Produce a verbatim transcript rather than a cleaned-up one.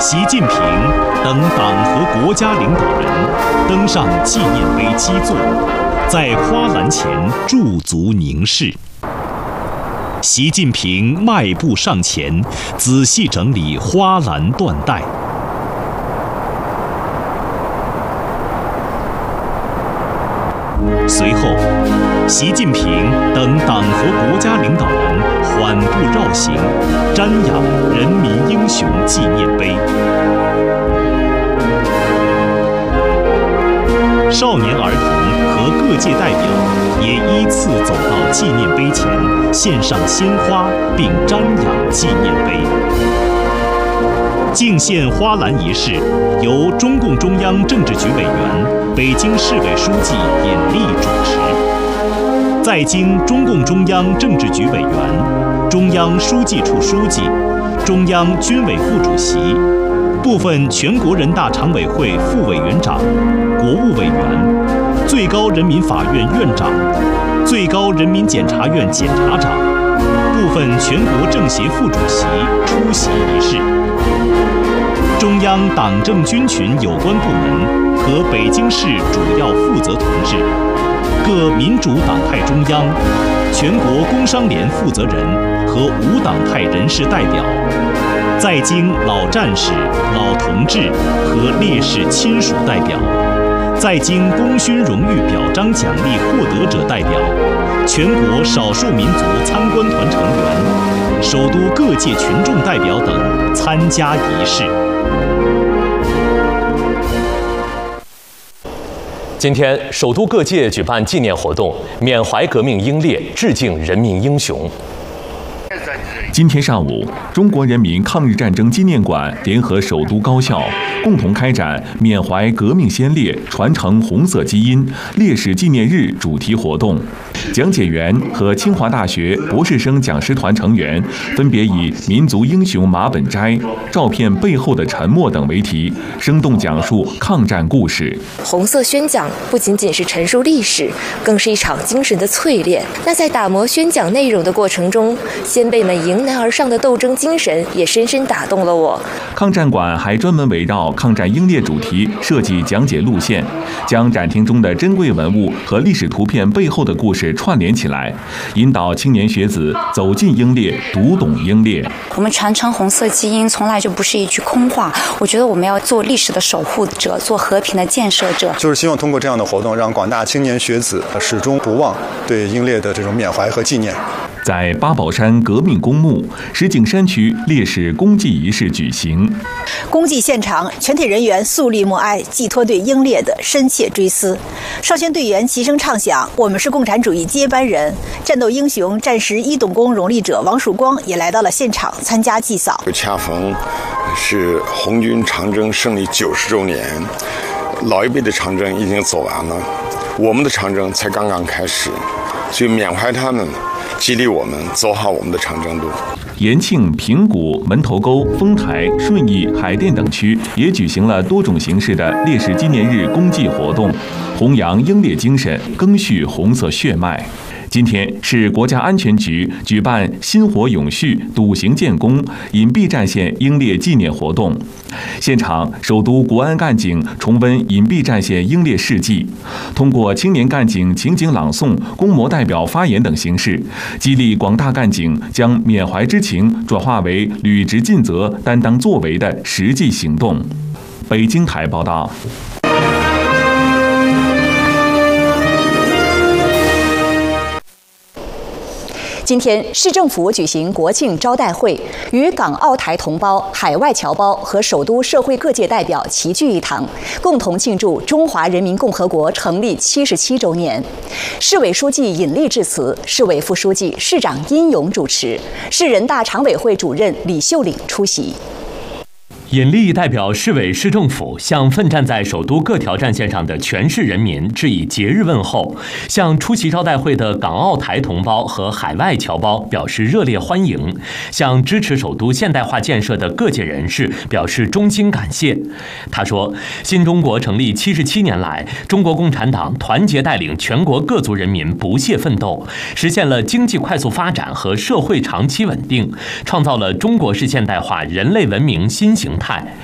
习近平等党和国家领导人登上纪念碑基座，在花篮前驻足凝视。习近平迈步上前，仔细整理花篮缎带。随后，习近平等党和国家领导人缓步绕行，瞻仰人民英雄纪念碑。少年儿童和各界代表也依次走到纪念碑前，献上鲜花并瞻仰纪念碑。敬献花篮仪式由中共中央政治局委员、北京市委书记尹力主持，在京中共中央政治局委员、中央书记处书记、中央军委副主席、部分全国人大常委会副委员长、国务委员、最高人民法院院长、最高人民检察院检察长、部分全国政协副主席出席仪式。中央党政军群有关部门和北京市主要负责同志、各民主党派中央、全国工商联负责人和无党派人士代表，在京老战士、老同志和烈士亲属代表，在京功勋荣誉表彰奖励获得者代表，全国少数民族参观团成员、首都各界群众代表等参加仪式。 今天，首都各界举办纪念活动，缅怀革命英烈，致敬人民英雄。 今天上午，中国人民抗日战争纪念馆联合首都高校，共同开展缅怀革命先烈、传承红色基因烈士纪念日主题活动。讲解员和清华大学博士生讲师团成员分别以“民族英雄马本斋”、“照片背后的沉默”等为题，生动讲述抗战故事。 红色宣讲不仅仅是陈述历史，更是一场精神的淬炼。那在打磨宣讲内容的过程中，先辈们迎难而上的斗争精神也深深打动了我。 抗战馆还专门围绕抗战英烈主题设计讲解路线，将展厅中的珍贵文物和历史图片背后的故事串联起来，引导青年学子走进英烈，读懂英烈。 我们传承红色基因从来就不是一句空话，我觉得我们要做历史的守护者，做和平的建设者。 就是希望通过这样的活动，让广大青年学子始终不忘对英烈的这种缅怀和纪念。 在八宝山革命公墓，石景山区烈士公祭仪式举行。 公祭现场，全体人员肃立默哀，寄托对英烈的深切追思。少先队员齐声唱响：“我们是共产主义接班人。”战斗英雄、战时一等功荣立者王曙光也来到了现场参加祭扫。 恰逢是红军长征胜利九十周年，老一辈的长征已经走完了，我们的长征才刚刚开始，所以缅怀他们，激励我们走好我们的长征路。 延庆、平谷、门头沟、丰台、顺义、海淀等区也举行了多种形式的烈士纪念日公祭活动，弘扬英烈精神，赓续红色血脉。今天是国家安全局举办薪火永续、笃行建功、隐蔽战线英烈纪念活动。现场，首都国安干警重温隐蔽战线英烈事迹，通过青年干警情景朗诵、公模代表发言等形式，激励广大干警将缅怀之情转化为履职尽责、担当作为的实际行动。北京台报道。 今天，市政府举行国庆招待会，与港澳台同胞、海外侨胞和首都社会各界代表齐聚一堂，共同庆祝中华人民共和国成立七十七周年。市委书记尹力致辞，市委副书记、市长殷勇主持，市人大常委会主任李秀岭出席。 尹力代表市委市政府向奋战在首都各条战线上的全市人民致以节日问候，向出席招待会的港澳台同胞和海外侨胞表示热烈欢迎，向支持首都现代化建设的各界人士表示衷心感谢。他说，新中国成立七十七年来，中国共产党团结带领全国各族人民不懈奋斗，实现了经济快速发展和社会长期稳定，创造了中国式现代化人类文明新形态。